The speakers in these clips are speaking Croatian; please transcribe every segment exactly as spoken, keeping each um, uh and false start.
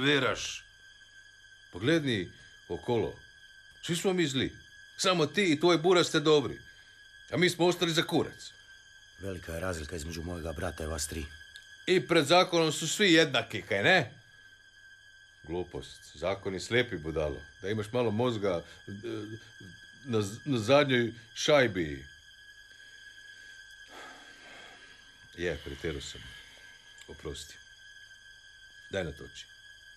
nerviraš? Pogledni okolo. Svi smo mi zli. Samo ti i tvoj buraz ste dobri. A mi smo ostali za kurac. Velika je razlika između mojega brata i vas tri. I pred zakonom su svi jednaki, kaj ne? Glupost. Zakon je slijepi, budalo. Da imaš malo mozga na, na zadnjoj šajbi. Je, pretjerao sam. Oprosti. Daj natoči.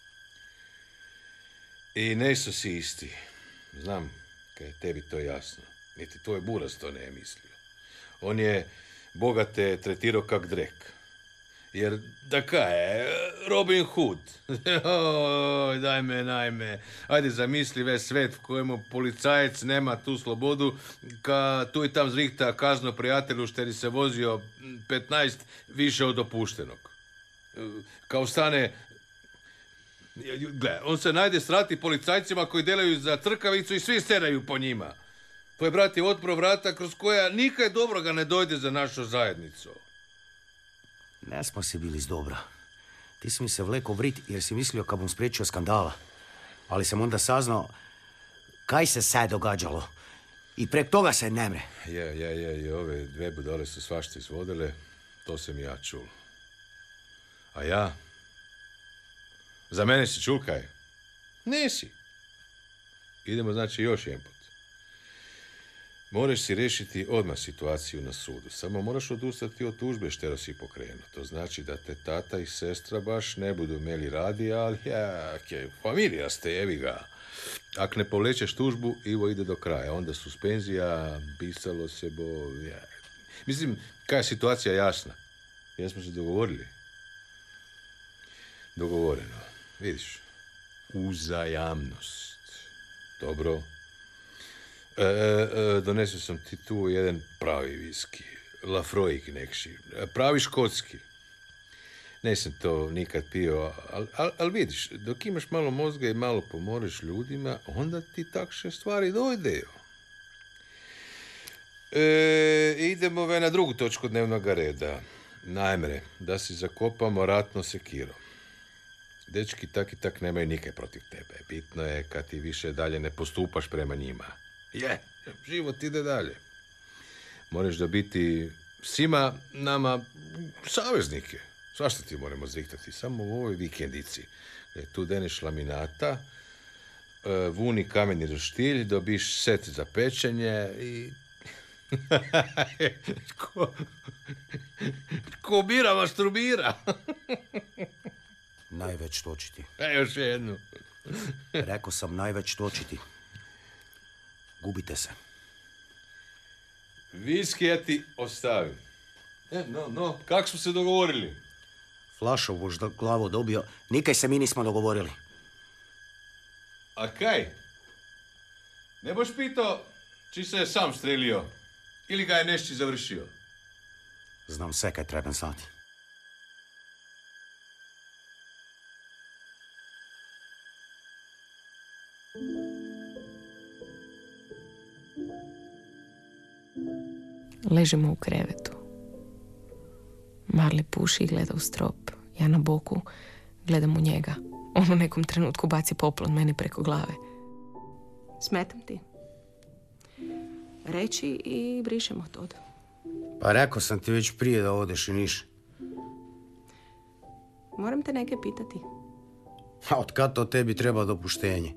I nesu si isti. Znam, kaj je tebi to jasno. Niti tvoj buraz to ne je mislio. On je Boga te tretirao kak drek. Jer, da kaj je, Robin Hood. Oj, daj me, najme. Ajde, zamisli ve svet v kojemu policajac nema tu slobodu, ka tu i tam zrihta kazno prijatelju šteri se vozio petnaest više od dopuštenog. Kao stane... Gle, on se najde srati policajcima koji delaju za crkavicu i svi steraju po njima. Tvoj brat je otpro vrata kroz koja nikaj dobroga ne dojde za našu zajednicu. Ne smo si bili z dobra. Ti si mi se vleko vrit jer si mislio kad bom spriječio skandala. Ali sam onda saznao kaj se sad događalo. I prek toga se ne mre. Je, je, je, i ove dve budale su svašta izvodile. To sam i ja čul. A ja? Za mene si čul kaj? Nisi. Idemo znači još jedan put. Moraš si rešiti odmah situaciju na sudu. Samo moraš odustati od tužbe što si pokrenuo. To znači da te tata i sestra baš ne budu meli radi, ali ja, okay, familija ste, evi ga. Ak ne povlečeš tužbu, Ivo ide do kraja. Onda suspenzija, pisalo se bo... Ja. Mislim, kaj je situacija jasna? Jesmo se dogovorili? Dogovoreno. Vidiš, uzajamnost. Dobro. E, e, donesao sam ti tu jedan pravi viski. Lafroik nekši. Pravi škotski. Nisam to nikad pio, ali al, al vidiš, dok imaš malo mozga i malo pomoreš ljudima, onda ti takše stvari dojdejo. E, idemo ve na drugu točku dnevnog reda. Najmre, da si zakopamo ratno sekiro. Dečki tak i tak nemaju nikaj protiv tebe. Bitno je kad ti više dalje ne postupaš prema njima. Je, život ide dalje. Moraš da biti svima nama saveznike. Svašta ti moramo zrihtati, samo u ovoj vikendici. Tu deneš laminata, vuni kameni roštilj, dobiš set za pečenje i... ko... ko bira masturbira. Najveć točiti. E, još jednu. Rekao sam najveć točiti. Gubite se. Viski ja ti ostavim. E, no, no, kak smo se dogovorili? Flašov boš da glavo dobio. Nikaj se mi nismo dogovorili. A kaj? Ne boš pitao či se je sam strelio? Ili ga je nešći završio? Znam sve kaj trebam znati. Ležimo u krevetu. Marley puši i gleda u strop. Ja na boku gledam u njega. On u nekom trenutku baci poklon meni preko glave. Smetam ti. Reći i brišemo to. Pa rekao sam ti već prije da odeš i niš. Moram te neke pitati. A od kad to tebi treba dopuštenje?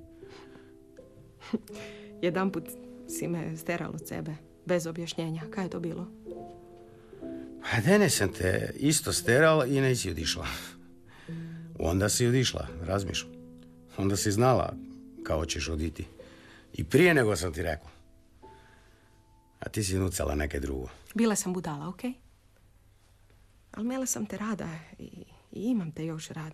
Jedanput si me steral od sebe. Bez objašnjenja. Kaj je to bilo? A dene sam te isto steral i nisi odišla. Onda si odišla, razmišljam. Onda si znala kao ćeš oditi. I prije nego sam ti rekao. A ti si nucala neke drugo. Bila sam budala, okej? Okay? Ali mela sam te rada i, i imam te još rada.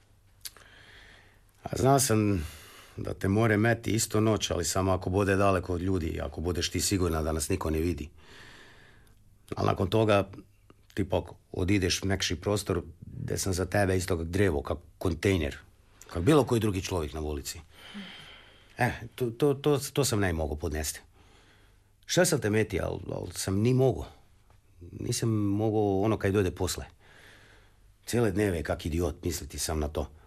A znao sam da te more meti isto noć, ali samo ako bude daleko od ljudi i ako budeš ti sigurna da nas niko ne vidi. Ali nakon toga ti pak odideš u nekši prostor gdje sam za tebe isto kak drevo, kak kontejner, kak bilo koji drugi čovjek na ulici. E, to, to, to, to sam ne mogao podnesti. Šta sam te meti, ali al sam ni mogao. Nisam mogao ono kaj dojde posle. Cijele dneve kak idiot misliti sam na to.